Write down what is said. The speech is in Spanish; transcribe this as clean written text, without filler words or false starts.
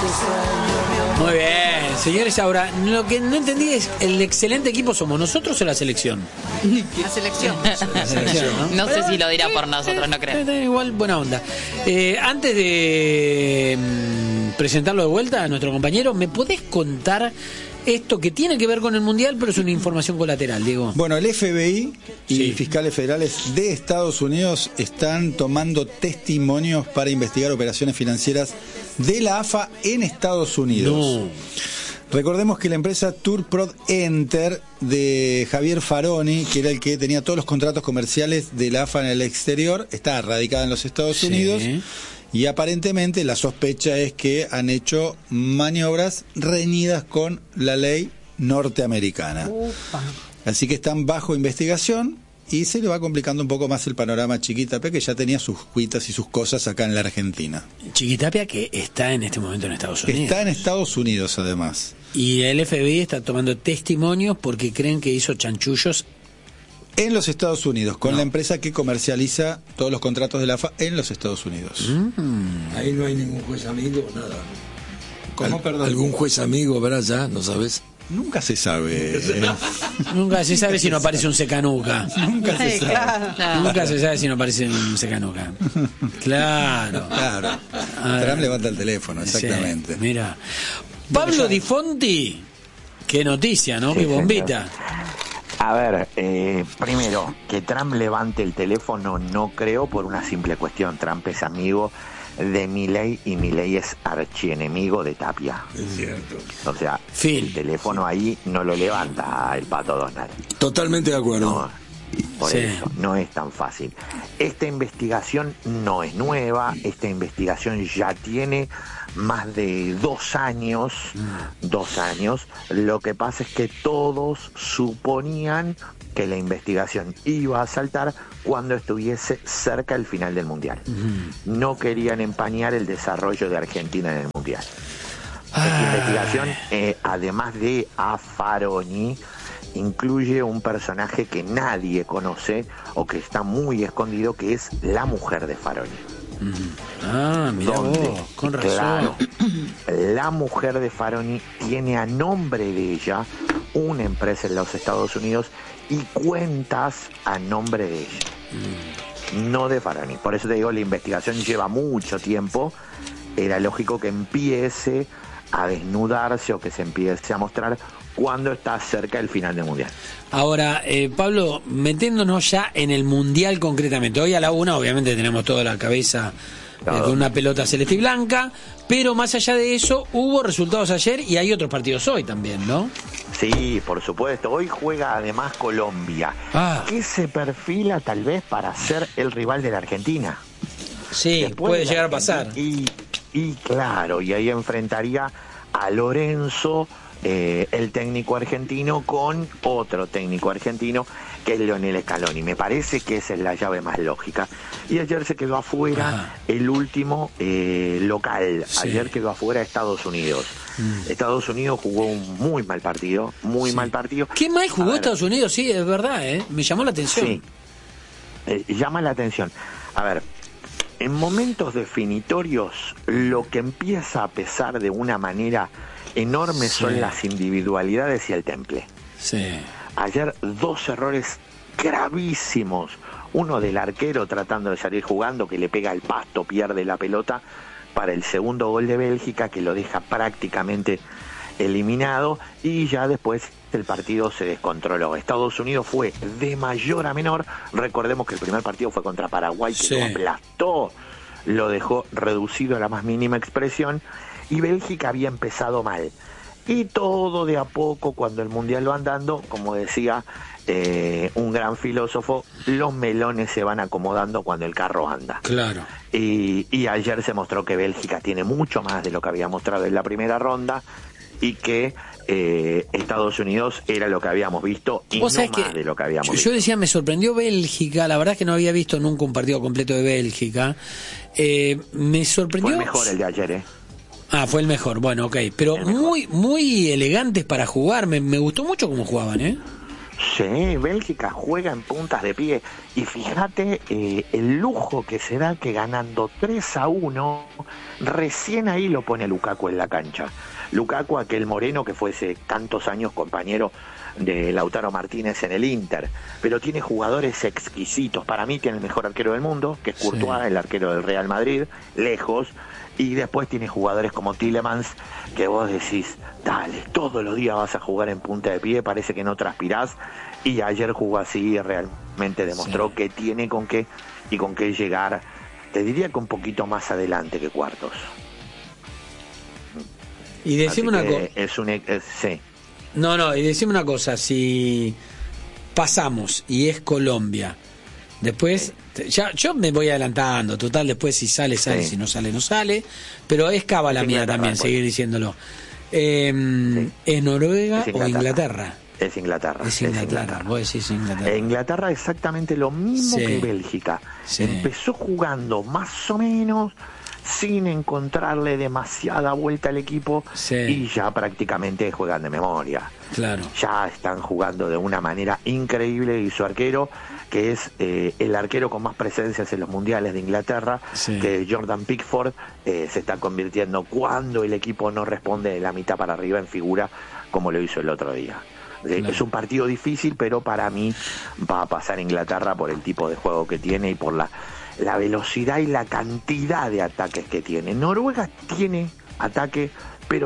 Muy bien, señores. Ahora, lo que no entendí es, ¿el excelente equipo somos nosotros o la selección? La selección. La selección, ¿no? No sé si lo dirá por nosotros, no creo. Igual, buena onda. Antes de presentarlo de vuelta a nuestro compañero, ¿me podés contar esto que tiene que ver con el Mundial, pero es una información colateral, Diego? Bueno, el FBI y Sí. fiscales federales de Estados Unidos están tomando testimonios para investigar operaciones financieras de la AFA en Estados Unidos. No. Recordemos que la empresa Tourprod Enter de Javier Faroni, que era el que tenía todos los contratos comerciales de la AFA en el exterior, está radicada en los Estados Unidos. Y aparentemente la sospecha es que han hecho maniobras reñidas con la ley norteamericana. Upa. Así que están bajo investigación y se le va complicando un poco más el panorama a Chiquitapia, que ya tenía sus cuitas y sus cosas acá en la Argentina. Chiquitapia, que está en este momento en Estados Unidos. Está en Estados Unidos además. Y el FBI está tomando testimonios porque creen que hizo chanchullos. En los Estados Unidos, con la empresa que comercializa todos los contratos de la AFA en los Estados Unidos. Ahí no hay ningún juez amigo, nada. ¿Cómo, perdón? ¿Algún juez amigo, verás ya? ¿No sabes? Nunca se sabe. Nunca se sabe si no aparece un secanuca. Nunca se Sí, sabe. claro. Nunca se sabe si no aparece un secanuca. Claro. Claro. Trump levanta el teléfono, exactamente. Sí, mira. Pablo Di Fonti. Qué noticia, ¿no? Sí, Qué bombita. A ver, primero, que Trump levante el teléfono no creo por una simple cuestión. Trump es amigo de Milei y Milei es archienemigo de Tapia. Es cierto. O sea, el teléfono ahí no lo levanta el Pato Donald. Totalmente de acuerdo. No, por eso, no es tan fácil. Esta investigación no es nueva, esta investigación ya tiene más de 2 años. 2 años. Lo que pasa es que todos suponían que la investigación iba a saltar cuando estuviese cerca el final del Mundial. No querían empañar el desarrollo de Argentina en el Mundial. Esta investigación, además de a Faroni, incluye un personaje que nadie conoce o que está muy escondido, que es la mujer de Faroni. Ah, mira vos, con razón. Claro, la mujer de Faroni tiene a nombre de ella una empresa en los Estados Unidos y cuentas a nombre de ella, no de Faroni. Por eso te digo, la investigación lleva mucho tiempo. Era lógico que empiece a desnudarse o que se empiece a mostrar cuando está cerca el final del Mundial. Ahora, Pablo, metiéndonos ya en el Mundial concretamente. Hoy a la 1, obviamente, tenemos toda la cabeza con una pelota celeste y blanca, pero más allá de eso, hubo resultados ayer y hay otros partidos hoy también, ¿no? Sí, por supuesto. Hoy juega además Colombia, que se perfila tal vez para ser el rival de la Argentina. Sí, Después puede de la llegar a pasar. Y claro, y ahí enfrentaría a Lorenzo, el técnico argentino, con otro técnico argentino que es Lionel Scaloni. Me parece que esa es la llave más lógica. Y ayer se quedó afuera el último local. Sí. Ayer quedó afuera Estados Unidos. Estados Unidos jugó un muy mal partido, mal partido. ¿Qué mal jugó Estados Unidos? Sí, es verdad, me llamó la atención. Sí, llama la atención. A ver, en momentos definitorios, lo que empieza a pesar de una manera enorme son las individualidades y el temple. Sí. Ayer 2 errores gravísimos. Uno del arquero tratando de salir jugando, que le pega el pasto, pierde la pelota para el segundo gol de Bélgica, que lo deja prácticamente eliminado, y ya después el partido se descontroló. Estados Unidos fue de mayor a menor. Recordemos que el primer partido fue contra Paraguay, que lo aplastó, lo dejó reducido a la más mínima expresión, y Bélgica había empezado mal. Y todo de a poco, cuando el Mundial va andando, como decía un gran filósofo, los melones se van acomodando cuando el carro anda. Claro. Y ayer se mostró que Bélgica tiene mucho más de lo que había mostrado en la primera ronda, y que Estados Unidos era lo que habíamos visto y no más de lo que habíamos visto. Yo decía, me sorprendió Bélgica, la verdad es que no había visto nunca un partido completo de Bélgica. Me sorprendió. Fue mejor el de ayer, fue el mejor, bueno, ok. Pero muy elegantes para jugar, me gustó mucho cómo jugaban, Sí, Bélgica juega en puntas de pie y fíjate el lujo que se da que ganando 3-1, recién ahí lo pone Lukaku en la cancha. Lukaku, aquel moreno que fue hace tantos años compañero de Lautaro Martínez en el Inter, pero tiene jugadores exquisitos. Para mí tiene el mejor arquero del mundo, que es Courtois, el arquero del Real Madrid, lejos. Y después tiene jugadores como Tielemans, que vos decís, dale, todos los días vas a jugar en punta de pie, parece que no transpirás. Y ayer jugó así y realmente demostró que tiene con qué y con qué llegar, te diría que un poquito más adelante que cuartos. Y decime una cosa. Sí. No, y decime una cosa, si pasamos y es Colombia, después, ya yo me voy adelantando, total, después si sale, sale, si no sale, no sale, pero es cábala mía también, seguir diciéndolo. ¿Es Noruega o Inglaterra? Es Inglaterra. Es Inglaterra, vos decís Inglaterra. Inglaterra exactamente lo mismo que Bélgica. Empezó jugando más o menos, sin encontrarle demasiada vuelta al equipo, y ya prácticamente juegan de memoria. Claro. Ya están jugando de una manera increíble, y su arquero, que es el arquero con más presencias en los mundiales de Inglaterra, que Jordan Pickford, se está convirtiendo, cuando el equipo no responde de la mitad para arriba, en figura, como lo hizo el otro día. Claro. Es un partido difícil, pero para mí va a pasar Inglaterra por el tipo de juego que tiene y por la velocidad y la cantidad de ataques que tiene. Noruega tiene ataque,